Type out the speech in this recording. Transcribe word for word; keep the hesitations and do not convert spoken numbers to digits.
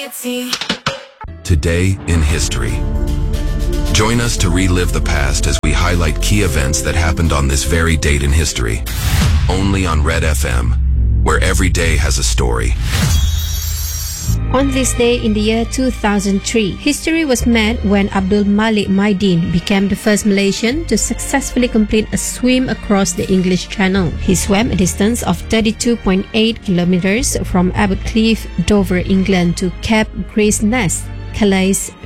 Today in history. Join us to relive the past as we highlight key events that happened on this very date in history. Only on Red F M, where every day has a story. On this day in the year two thousand three, history was made when Abdul Malik Maidin became the first Malaysian to successfully complete a swim across the English Channel. He swam a distance of thirty-two point eight kilometers from Abbot Cliff, Dover, England to Cape Grace Nest, Calais,